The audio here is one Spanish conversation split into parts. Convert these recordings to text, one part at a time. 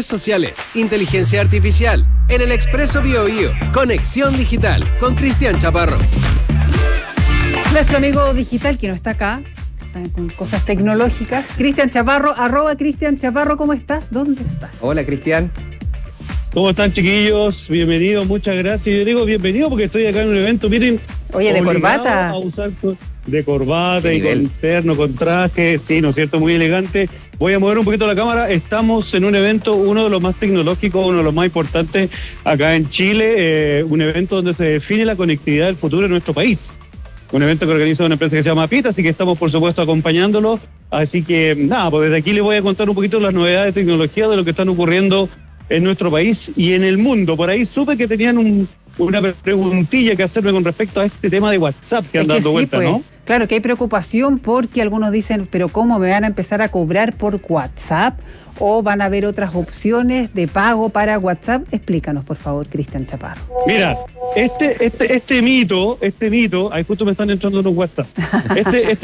redes sociales, inteligencia artificial, en el Expreso BioBio, Conexión Digital, con Cristian Chaparro. Nuestro amigo digital, que no está acá, está con cosas tecnológicas, Cristian Chaparro, @CristianChaparro, ¿cómo estás? ¿Dónde estás? Hola, Cristian. ¿Cómo están, chiquillos? Bienvenidos, muchas gracias. Yo digo bienvenido porque estoy acá en un evento, miren. Oye, de corbata. A usar de corbata y con terno, con traje, sí, ¿no es cierto? Muy elegante. Voy a mover un poquito la cámara. Estamos en un evento, uno de los más tecnológicos, uno de los más importantes acá en Chile, un evento donde se define la conectividad del futuro de nuestro país. Un evento que organiza una empresa que se llama PITA, así que estamos, por supuesto, acompañándolo. Así que, nada, pues desde aquí les voy a contar un poquito las novedades de tecnología de lo que están ocurriendo en nuestro país y en el mundo. Por ahí supe que tenían una preguntilla que hacerme con respecto a este tema de WhatsApp que han dado vuelta, pues, ¿no? Claro que hay preocupación porque algunos dicen, pero ¿cómo me van a empezar a cobrar por WhatsApp? ¿O van a haber otras opciones de pago para WhatsApp? Explícanos, por favor, Cristian Chaparro. Mira, este mito, ahí justo me están entrando unos WhatsApp. Este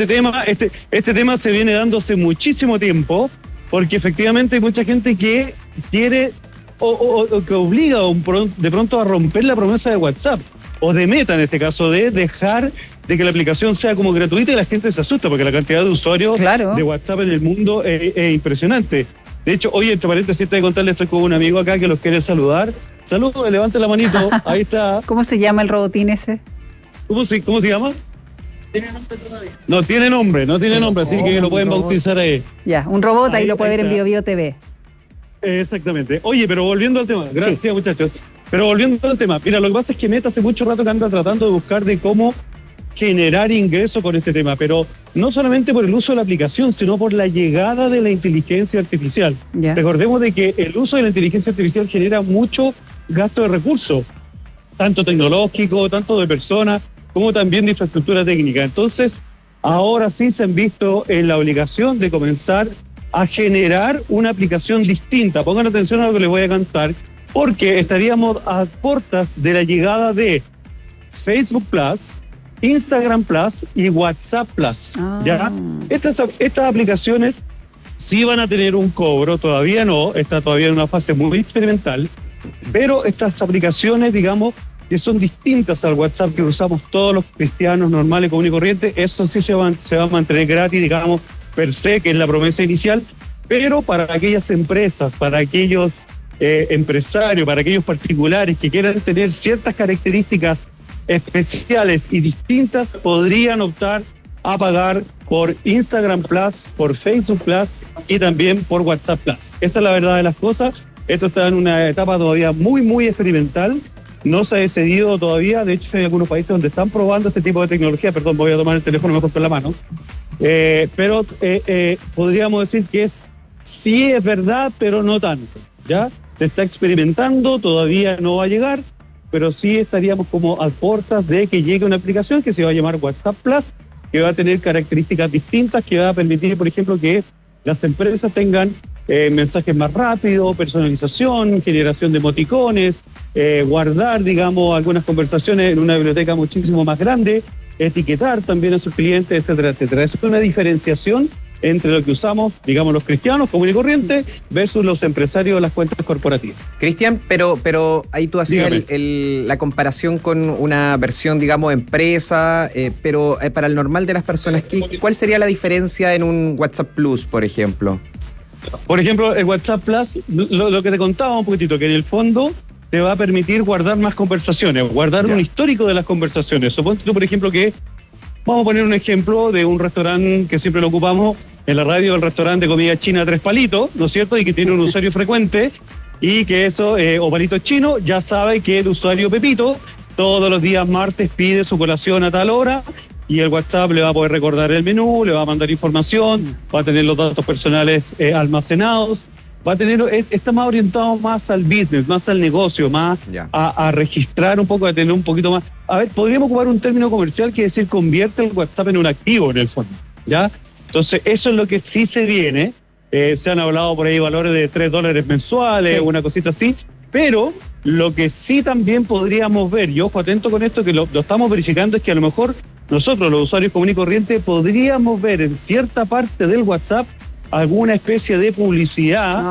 tema se viene dándose muchísimo tiempo, porque efectivamente hay mucha gente que quiere o que obliga de pronto a romper la promesa de WhatsApp, o de Meta en este caso, de dejar de que la aplicación sea como gratuita, y la gente se asusta porque la cantidad de usuarios de WhatsApp en el mundo es impresionante. De hecho, oye, entre paréntesis, antes de contarles, estoy con un amigo acá que los quiere saludar. Saludos, levante la manito, ahí está. ¿Cómo se llama el robotín ese? ¿Cómo se llama? ¿Tiene nombre todavía? No tiene nombre, así que lo pueden bautizar ahí. Ya, un robot, ahí lo puede ver en BioBio TV. Exactamente. Oye, pero volviendo al tema, gracias, muchachos. Pero volviendo al tema, mira, lo que pasa es que Meta hace mucho rato que anda tratando de buscar de cómo generar ingresos con este tema, pero no solamente por el uso de la aplicación, sino por la llegada de la inteligencia artificial. Yeah. Recordemos de que el uso de la inteligencia artificial genera mucho gasto de recursos, tanto tecnológico, tanto de personas, como también de infraestructura técnica. Entonces, ahora sí se han visto en la obligación de comenzar a generar una aplicación distinta. Pongan atención a lo que les voy a contar, porque estaríamos a puertas de la llegada de Facebook Plus, Instagram Plus y WhatsApp Plus. ¿Ya? Estas aplicaciones sí van a tener un cobro, todavía no, está todavía en una fase muy experimental, pero estas aplicaciones, digamos, que son distintas al WhatsApp que usamos todos los cristianos normales, comunes y corrientes, eso sí se va a mantener gratis, digamos, per se, que es la promesa inicial, pero para aquellas empresas, para aquellos empresarios, para aquellos particulares que quieran tener ciertas características especiales y distintas, podrían optar a pagar por Instagram Plus, por Facebook Plus y también por WhatsApp Plus. Esa es la verdad de las cosas. Esto está en una etapa todavía muy, muy experimental. No se ha decidido todavía. De hecho, hay algunos países donde están probando este tipo de tecnología. Perdón, voy a tomar el teléfono mejor con la mano. Pero podríamos decir que sí es verdad, pero no tanto. ¿Ya? Se está experimentando, todavía no va a llegar, pero sí estaríamos como a puertas de que llegue una aplicación que se va a llamar WhatsApp Plus, que va a tener características distintas, que va a permitir, por ejemplo, que las empresas tengan mensajes más rápidos, personalización, generación de emoticones, guardar, digamos, algunas conversaciones en una biblioteca muchísimo más grande, etiquetar también a sus clientes, etcétera, etcétera. Eso es una diferenciación entre lo que usamos, digamos, los cristianos comunes y corrientes versus los empresarios de las cuentas corporativas. Cristian, pero ahí tú hacías la comparación con una versión, digamos, empresa, pero para el normal de las personas, ¿cuál sería la diferencia en un WhatsApp Plus, por ejemplo? Por ejemplo, el WhatsApp Plus, lo que te contaba un poquitito, que en el fondo te va a permitir guardar más conversaciones, guardar un histórico de las conversaciones. Suponte tú, por ejemplo, que vamos a poner un ejemplo de un restaurante que siempre lo ocupamos en la radio, el restaurante de comida china Tres Palitos, ¿no es cierto? Y que tiene un usuario frecuente, y que eso, o Palitos Chino, ya sabe que el usuario Pepito todos los días martes pide su colación a tal hora, y el WhatsApp le va a poder recordar el menú, le va a mandar información, va a tener los datos personales almacenados, va a tener, está más orientado más al business, más al negocio, más a registrar un poco, a tener un poquito más. A ver, podríamos ocupar un término comercial que es decir, convierte el WhatsApp en un activo en el fondo, ¿ya? Entonces, eso es lo que sí se viene. Se han hablado por ahí valores de $3 mensuales, una cosita así, pero lo que sí también podríamos ver, y ojo atento con esto, que lo estamos verificando, es que a lo mejor nosotros, los usuarios comunes y corrientes, podríamos ver en cierta parte del WhatsApp alguna especie de publicidad